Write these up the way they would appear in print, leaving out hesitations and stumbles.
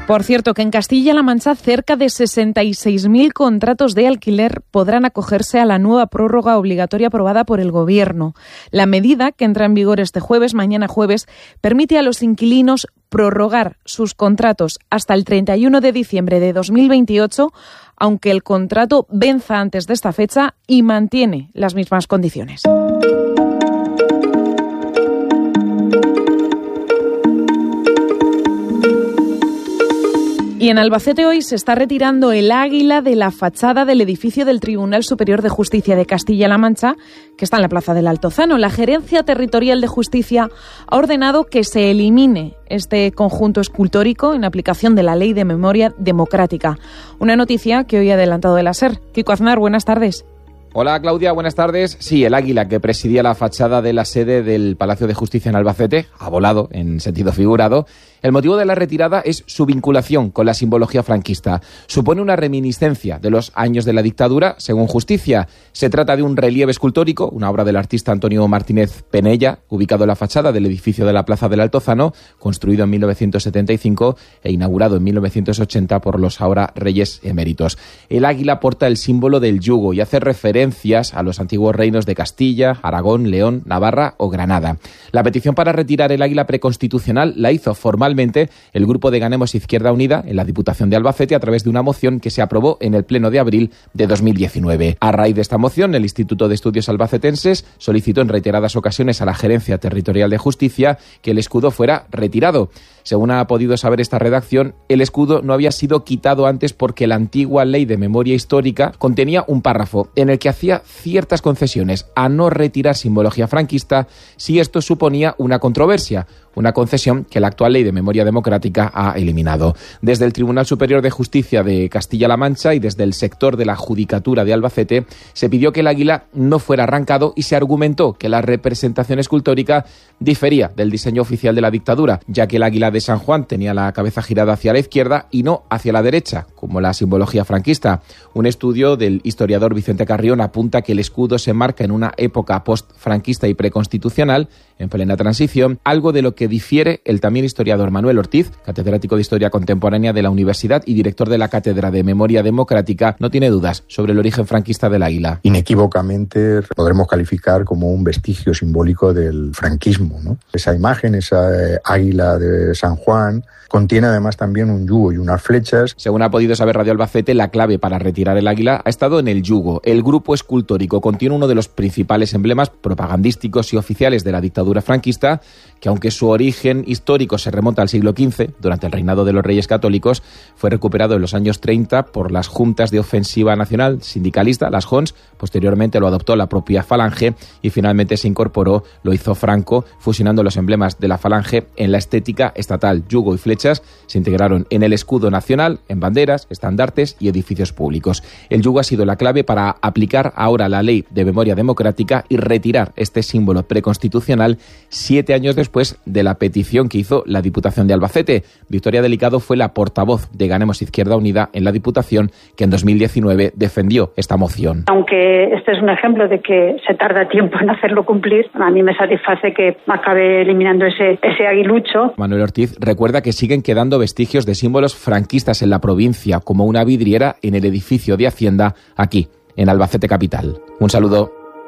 Por cierto, que en Castilla-La Mancha cerca de 66.000 contratos de alquiler podrán acogerse a la nueva prórroga obligatoria aprobada por el Gobierno. La medida, que entra en vigor este jueves, mañana jueves, permite a los inquilinos prorrogar sus contratos hasta el 31 de diciembre de 2028, aunque el contrato venza antes de esta fecha y mantiene las mismas condiciones. Y en Albacete hoy se está retirando el águila de la fachada del edificio del Tribunal Superior de Justicia de Castilla-La Mancha, que está en la Plaza del Altozano. La Gerencia Territorial de Justicia ha ordenado que se elimine este conjunto escultórico en aplicación de la Ley de Memoria Democrática. Una noticia que hoy ha adelantado el SER. Kiko Aznar, buenas tardes. Hola Claudia, buenas tardes. Sí, el águila que presidía la fachada de la sede del Palacio de Justicia en Albacete ha volado en sentido figurado. El motivo de la retirada es su vinculación con la simbología franquista. Supone una reminiscencia de los años de la dictadura, según Justicia. Se trata de un relieve escultórico, una obra del artista Antonio Martínez Penella, ubicado en la fachada del edificio de la Plaza del Altozano, construido en 1975 e inaugurado en 1980 por los ahora reyes eméritos. El águila porta el símbolo del yugo y hace referencias a los antiguos reinos de Castilla, Aragón, León, Navarra o Granada. La petición para retirar el águila preconstitucional la hizo formalmente el grupo de Ganemos Izquierda Unida en la Diputación de Albacete a través de una moción que se aprobó en el Pleno de abril de 2019. A raíz de esta moción, el Instituto de Estudios Albacetenses solicitó en reiteradas ocasiones a la Gerencia Territorial de Justicia que el escudo fuera retirado. Según ha podido saber esta redacción, el escudo no había sido quitado antes porque la antigua Ley de Memoria Histórica contenía un párrafo en el que hacía ciertas concesiones a no retirar simbología franquista si esto suponía una controversia, una concesión que la actual Ley de Memoria Democrática ha eliminado. Desde el Tribunal Superior de Justicia de Castilla-La Mancha y desde el sector de la Judicatura de Albacete se pidió que el águila no fuera arrancado y se argumentó que la representación escultórica difería del diseño oficial de la dictadura, ya que el águila de San Juan tenía la cabeza girada hacia la izquierda y no hacia la derecha, como la simbología franquista. Un estudio del historiador Vicente Carrión apunta que el escudo se marca en una época post-franquista y preconstitucional, en plena transición, algo de lo que difiere el también historiador Manuel Ortiz, catedrático de Historia Contemporánea de la Universidad y director de la Cátedra de Memoria Democrática. No tiene dudas sobre el origen franquista del águila. Inequívocamente podremos calificar como un vestigio simbólico del franquismo, ¿no? Esa imagen, esa águila de San Juan, contiene además también un yugo y unas flechas. Según ha podido saber Radio Albacete, la clave para retirar el águila ha estado en el yugo. El grupo escultórico contiene uno de los principales emblemas propagandísticos y oficiales de la dictadura franquista, que aunque su origen histórico se remonta al siglo XV, durante el reinado de los Reyes Católicos, fue recuperado en los años 30 por las Juntas de Ofensiva Nacional sindicalista, las JONS. Posteriormente lo adoptó la propia Falange y finalmente se incorporó, lo hizo Franco, fusionando los emblemas de la Falange en la estética estatal. Yugo y flechas se integraron en el escudo nacional, en banderas, estandartes y edificios públicos. El yugo ha sido la clave para aplicar ahora la Ley de Memoria Democrática y retirar este símbolo preconstitucional 7 años después de la petición que hizo la Diputación de Albacete. Victoria Delicado fue la portavoz de Ganemos Izquierda Unida en la Diputación, que en 2019 defendió esta moción. Aunque este es un ejemplo de que se tarda tiempo en hacerlo cumplir, a mí me satisface que acabe eliminando ese aguilucho. Manuel Ortiz recuerda que siguen quedando vestigios de símbolos franquistas en la provincia, como una vidriera en el edificio de Hacienda, aquí, en Albacete capital. Un saludo.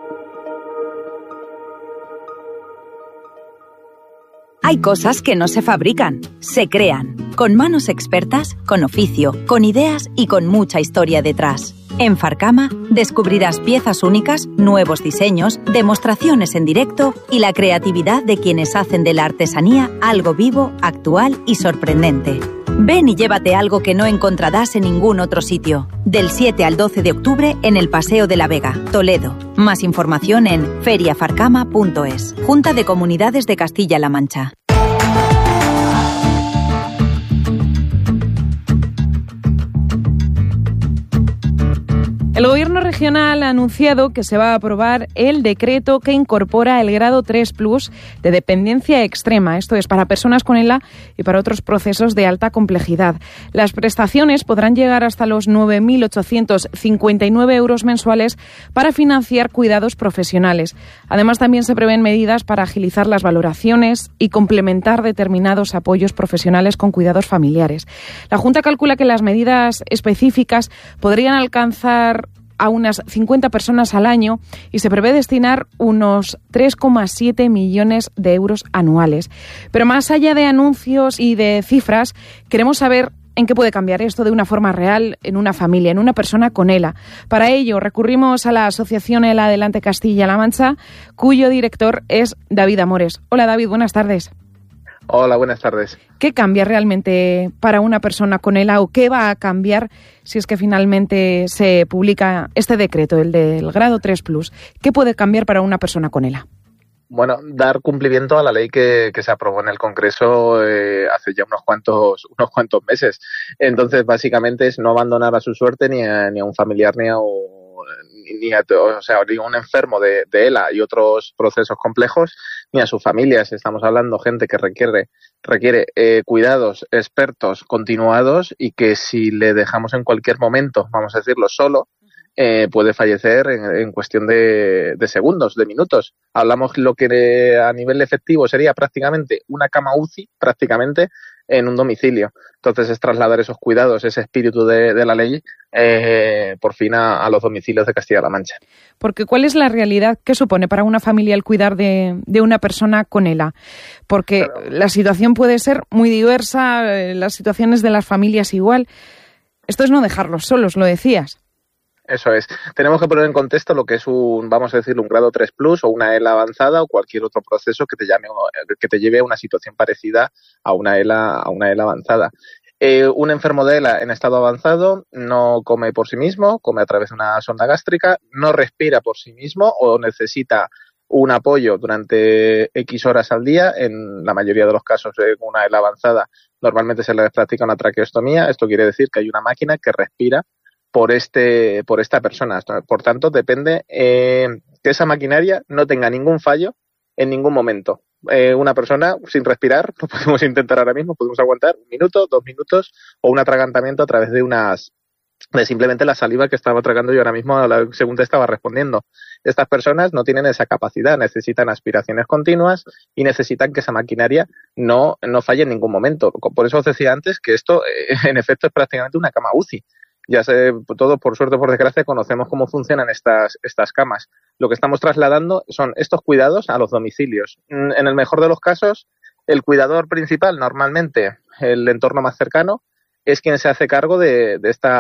Hay cosas que no se fabrican, se crean, con manos expertas, con oficio, con ideas y con mucha historia detrás. En Farcama descubrirás piezas únicas, nuevos diseños, demostraciones en directo y la creatividad de quienes hacen de la artesanía algo vivo, actual y sorprendente. Ven y llévate algo que no encontrarás en ningún otro sitio. Del 7 al 12 de octubre en el Paseo de la Vega, Toledo. Más información en feriafarcama.es. Junta de Comunidades de Castilla-La Mancha. El Gobierno regional ha anunciado que se va a aprobar el decreto que incorpora el grado 3+ de dependencia extrema. Esto es para personas con ELA y para otros procesos de alta complejidad. Las prestaciones podrán llegar hasta los 9.859 euros mensuales para financiar cuidados profesionales. Además, también se prevén medidas para agilizar las valoraciones y complementar determinados apoyos profesionales con cuidados familiares. La Junta calcula que las medidas específicas podrían alcanzar a unas 50 personas al año y se prevé destinar unos 3,7 millones de euros anuales. Pero más allá de anuncios y de cifras, queremos saber en qué puede cambiar esto de una forma real en una familia, en una persona con ELA. Para ello, recurrimos a la Asociación ELA Adelante Castilla-La Mancha, cuyo director es David Amores. Hola, David, buenas tardes. Hola, buenas tardes. ¿Qué cambia realmente para una persona con ELA o qué va a cambiar si es que finalmente se publica este decreto, el del grado 3+? ¿Qué puede cambiar para una persona con ELA? Bueno, dar cumplimiento a la ley que se aprobó en el Congreso hace ya unos cuantos meses. Entonces, básicamente es no abandonar a su suerte ni a un familiar ni a un enfermo de ELA y otros procesos complejos, ni a sus familias. Estamos hablando de gente que requiere cuidados expertos continuados y que si le dejamos en cualquier momento, vamos a decirlo, solo, puede fallecer en cuestión de segundos, de minutos. Hablamos lo que a nivel efectivo sería prácticamente una cama UCI, prácticamente, en un domicilio. Entonces es trasladar esos cuidados, ese espíritu de la ley, por fin a los domicilios de Castilla-La Mancha. Porque ¿cuál es la realidad que supone para una familia el cuidar de una persona con ELA? Porque claro, la situación puede ser muy diversa, las situaciones de las familias igual. Esto es no dejarlos solos, lo decías. Eso es. Tenemos que poner en contexto lo que es un grado 3+ o una ELA avanzada o cualquier otro proceso que te lleve a una situación parecida a una ELA avanzada. Un enfermo de ELA en estado avanzado no come por sí mismo, come a través de una sonda gástrica, no respira por sí mismo o necesita un apoyo durante X horas al día. En la mayoría de los casos de una ELA avanzada normalmente se le practica una traqueostomía. Esto quiere decir que hay una máquina que respira por esta persona. Por tanto, depende que esa maquinaria no tenga ningún fallo en ningún momento. Una persona sin respirar, lo podemos intentar ahora mismo, podemos aguantar 1 minuto, 2 minutos o un atragantamiento a través de simplemente la saliva que estaba tragando yo ahora mismo según te estaba respondiendo. Estas personas no tienen esa capacidad, necesitan aspiraciones continuas y necesitan que esa maquinaria no falle en ningún momento. Por eso os decía antes que esto en efecto es prácticamente una cama UCI. Ya sé, todos, por suerte o por desgracia, conocemos cómo funcionan estas camas. Lo que estamos trasladando son estos cuidados a los domicilios. En el mejor de los casos, el cuidador principal, normalmente el entorno más cercano, es quien se hace cargo de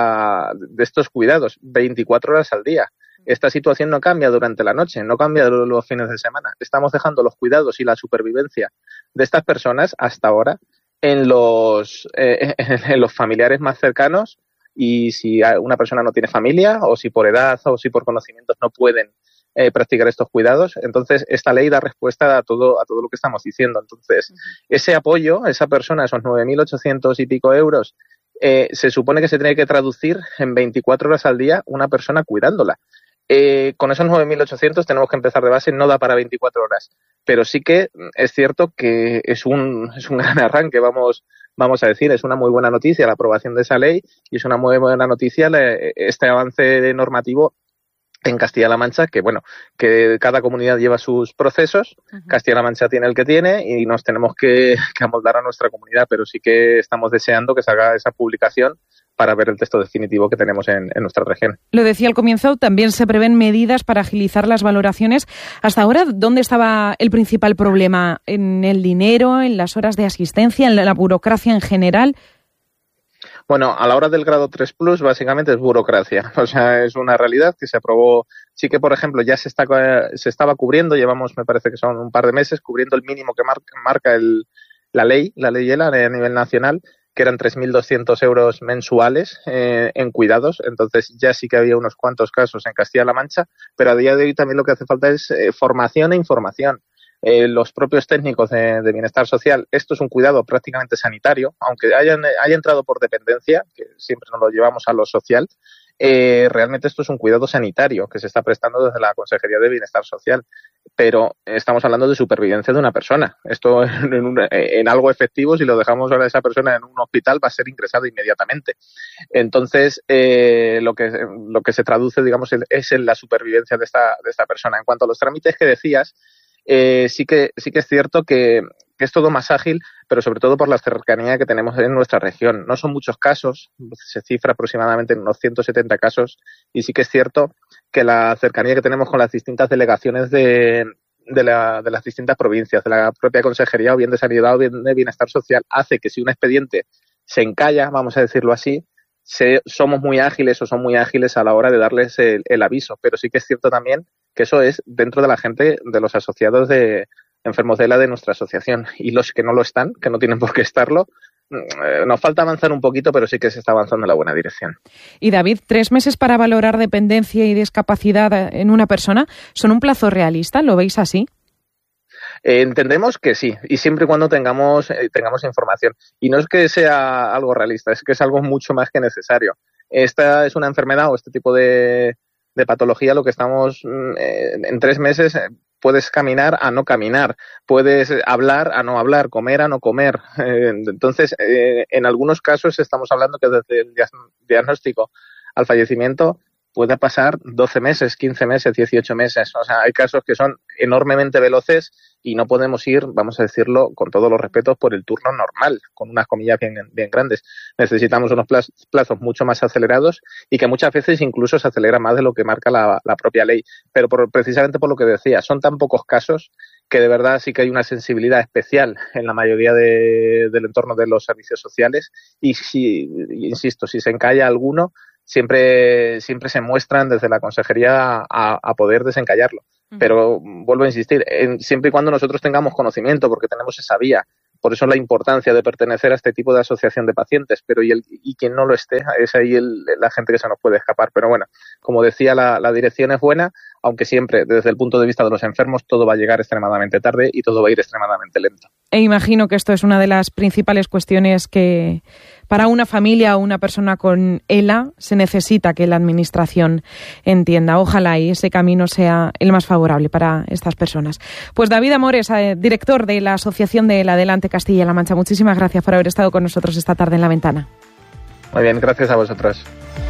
estos cuidados 24 horas al día. Esta situación no cambia durante la noche, no cambia los fines de semana. Estamos dejando los cuidados y la supervivencia de estas personas hasta ahora en los familiares más cercanos. Y si una persona no tiene familia o si por edad o si por conocimientos no pueden practicar estos cuidados, entonces esta ley da respuesta a todo lo que estamos diciendo. Entonces, ese apoyo, esa persona, esos 9.800 y pico euros, se supone que se tiene que traducir en 24 horas al día una persona cuidándola. Con esos 9.800 tenemos que empezar de base, no da para 24 horas, pero sí que es cierto que es un gran arranque, vamos a decir, es una muy buena noticia la aprobación de esa ley y es una muy buena noticia este avance normativo en Castilla-La Mancha, que cada comunidad lleva sus procesos. Castilla-La Mancha tiene el que tiene y nos tenemos que amoldar a nuestra comunidad, pero sí que estamos deseando que se haga esa publicación para ver el texto definitivo que tenemos en nuestra región. Lo decía al comienzo, también se prevén medidas para agilizar las valoraciones. Hasta ahora, ¿dónde estaba el principal problema? ¿En el dinero, en las horas de asistencia, en la burocracia en general? Bueno, a la hora del grado 3+, básicamente es burocracia. O sea, es una realidad que se aprobó. Sí que, por ejemplo, ya se estaba cubriendo, llevamos, me parece que son un par de meses, cubriendo el mínimo que marca la ley ELA a nivel nacional, que eran 3.200 euros mensuales en cuidados. Entonces ya sí que había unos cuantos casos en Castilla-La Mancha, pero a día de hoy también lo que hace falta es formación e información. Los propios técnicos de bienestar social, esto es un cuidado prácticamente sanitario, aunque haya entrado por dependencia, que siempre nos lo llevamos a lo social, realmente esto es un cuidado sanitario que se está prestando desde la Consejería de Bienestar Social, pero estamos hablando de supervivencia de una persona. Esto en algo efectivo, si lo dejamos a esa persona en un hospital, va a ser ingresado inmediatamente. Entonces, lo que se traduce, digamos, es en la supervivencia de esta persona. En cuanto a los trámites que decías, sí que es cierto que es todo más ágil, pero sobre todo por la cercanía que tenemos en nuestra región. No son muchos casos, se cifra aproximadamente en unos 170 casos, y sí que es cierto que la cercanía que tenemos con las distintas delegaciones de las distintas provincias, de la propia Consejería, o bien de Sanidad o bien de Bienestar Social, hace que si un expediente se encalla, vamos a decirlo así, somos muy ágiles o son muy ágiles a la hora de darles el aviso. Pero sí que es cierto también que eso es dentro de la gente, de los asociados de enfermos de ELA de nuestra asociación, y los que no lo están, que no tienen por qué estarlo, nos falta avanzar un poquito, pero sí que se está avanzando en la buena dirección. Y David, 3 meses para valorar dependencia y discapacidad en una persona, ¿son un plazo realista? ¿Lo veis así? Entendemos que sí, y siempre y cuando tengamos información. Y no es que sea algo realista, es que es algo mucho más que necesario. Esta es una enfermedad o este tipo de patología, lo que estamos en 3 meses. Puedes caminar a no caminar, puedes hablar a no hablar, comer a no comer. Entonces, en algunos casos estamos hablando que desde el diagnóstico al fallecimiento puede pasar 12 meses, 15 meses, 18 meses. O sea, hay casos que son enormemente veloces y no podemos ir, vamos a decirlo con todos los respetos, por el turno normal, con unas comillas bien grandes. Necesitamos unos plazos mucho más acelerados y que muchas veces incluso se acelera más de lo que marca la propia ley. Pero precisamente por lo que decía, son tan pocos casos que de verdad sí que hay una sensibilidad especial en la mayoría del entorno de los servicios sociales, y insisto, si se encalla alguno, siempre se muestran desde la Consejería a poder desencallarlo. Pero vuelvo a insistir, siempre y cuando nosotros tengamos conocimiento, porque tenemos esa vía. Por eso la importancia de pertenecer a este tipo de asociación de pacientes, pero y quien no lo esté, es ahí la gente que se nos puede escapar. Pero bueno, como decía, la dirección es buena, aunque siempre desde el punto de vista de los enfermos todo va a llegar extremadamente tarde y todo va a ir extremadamente lento. E imagino que esto es una de las principales cuestiones que para una familia o una persona con ELA se necesita que la Administración entienda. Ojalá y ese camino sea el más favorable para estas personas. Pues David Amores, director de la Asociación de ELA Adelante Castilla-La Mancha, muchísimas gracias por haber estado con nosotros esta tarde en La Ventana. Muy bien, gracias a vosotros.